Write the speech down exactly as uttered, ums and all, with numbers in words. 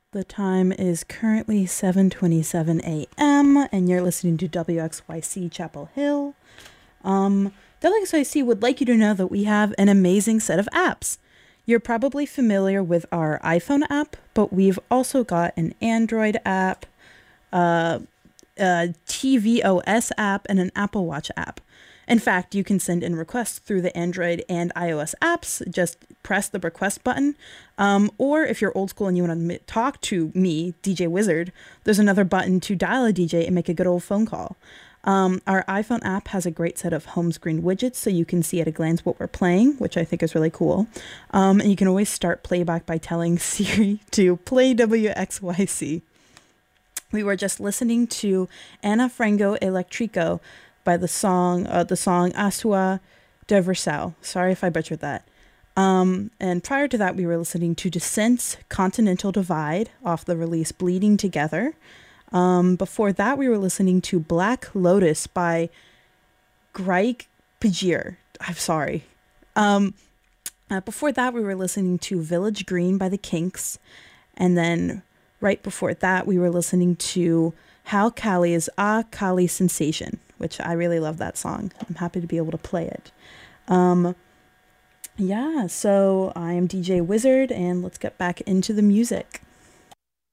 The time is currently seven twenty-seven a m and you're listening to W X Y C Chapel Hill. Um, W X Y C would like you to know that we have an amazing set of apps. You're probably familiar with our iPhone app, but we've also got an Android app, uh, a tvOS app, and an Apple Watch app. In fact, you can send in requests through the Android and iOS apps. Just press the request button. Um, or if you're old school and you want to talk to me, D J Wizard, there's another button to dial a D J and make a good old phone call. Um, our iPhone app has a great set of home screen widgets so you can see at a glance what we're playing, which I think is really cool. Um, and you can always start playback by telling Siri to play W X Y C. We were just listening to Ana Frango Electrico by the song, uh, the song Asua de Versal. Sorry if I butchered that. Um, and prior to that, we were listening to Descent's Continental Divide off the release Bleeding Together. Um, before that, we were listening to Black Lotus by Graig Pajir. I'm sorry. Um, uh, before that, we were listening to Village Green by the Kinks. And then right before that, we were listening to Hal Kali's Ah Kali Sensation, which I really love that song. I'm happy to be able to play it. Um, yeah, so I am D J Wizard, and let's get back into the music.